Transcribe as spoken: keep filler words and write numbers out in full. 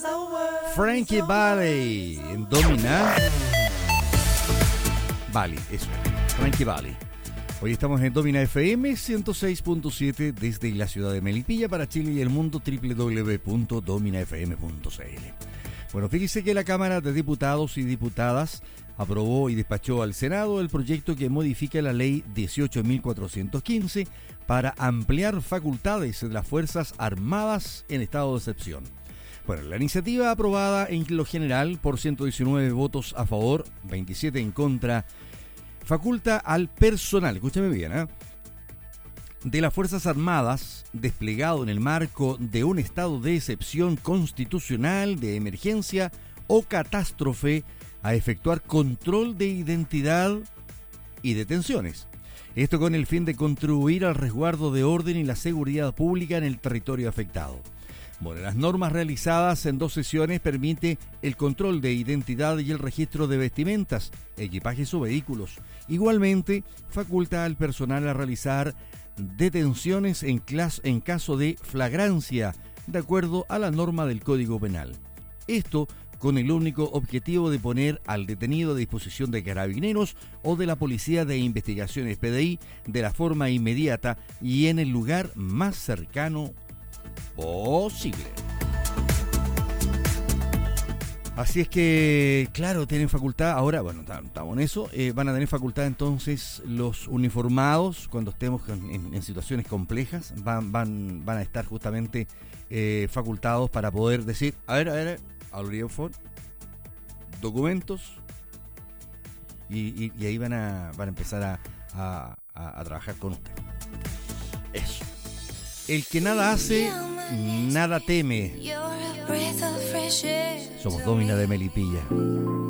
Frankie Valli en Domina. Valli, eso. Frankie Valli. Hoy estamos en Domina F M ciento seis punto siete desde la ciudad de Melipilla para Chile y el mundo, doble u doble u doble u punto domina f m punto c l. Bueno, fíjese que la Cámara de Diputados y Diputadas aprobó y despachó al Senado el proyecto que modifica la Ley dieciocho mil cuatrocientos quince para ampliar facultades de las Fuerzas Armadas en estado de excepción. Bueno, la iniciativa aprobada en lo general por ciento diecinueve votos a favor, veintisiete en contra, faculta al personal, escúchame bien, ¿eh? de las Fuerzas Armadas desplegado en el marco de un estado de excepción constitucional, de emergencia o catástrofe a efectuar control de identidad y detenciones. Esto con el fin de contribuir al resguardo de orden y la seguridad pública en el territorio afectado. Bueno, las normas realizadas en dos sesiones permite el control de identidad y el registro de vestimentas, equipajes o vehículos. Igualmente, faculta al personal a realizar detenciones en, clas- en caso de flagrancia, de acuerdo a la norma del Código Penal. Esto con el único objetivo de poner al detenido a disposición de carabineros o de la Policía de Investigaciones P D I de la forma inmediata y en el lugar más cercano posible. Así es que, claro, tienen facultad, ahora, bueno, estamos en eso, eh, van a tener facultad entonces los uniformados, cuando estemos en, en, en situaciones complejas, van, van, van a estar justamente eh, facultados para poder decir, a ver, a ver, a for documentos, y, y, y ahí van a, van a empezar a, a, a, a trabajar con usted. Eso. El que nada hace, nada teme. Somos Domina de Melipilla.